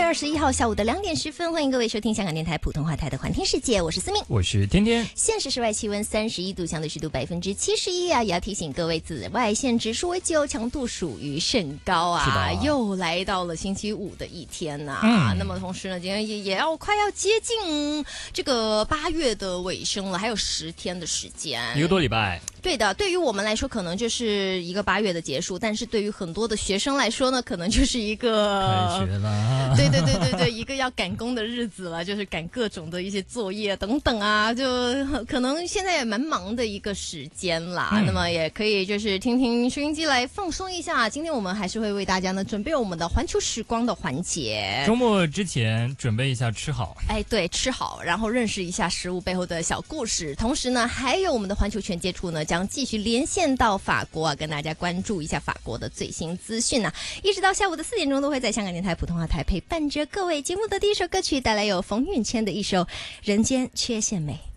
21号下午的2点10分，欢迎各位收听香港电台普通话台的环听世界，我是思敏， 我是天天。 现时室外气温31度，相对湿度71%啊，也要提醒各位紫外线指数为9，强度属于甚高啊。 是的， 又来到了星期五的一天啊。那么同时呢，今天也要快要接近这个8月的尾声了，还有10天的时间，1个多礼拜。 对的，对于我们来说可能就是一个8月的结束，但是对于很多的学生来说呢，可能就是一个开学了。 对，一个要赶工的日子了，就是赶各种的一些作业等等啊，就可能现在也蛮忙的一个时间啦。那么也可以就是听听收音机来放松一下。今天我们还是会为大家呢准备我们的环球时光的环节。 周末之前准备一下吃好。 哎，对，吃好，然后认识一下食物背后的小故事。同时呢，还有我们的环球全接触呢，将继续连线到法国啊，跟大家关注一下法国的最新资讯啊。一直到下午的4点钟，都会在香港电台普通话台陪伴着各位。节目的第一首歌曲带来有冯允谦的一首《人间缺陷美》。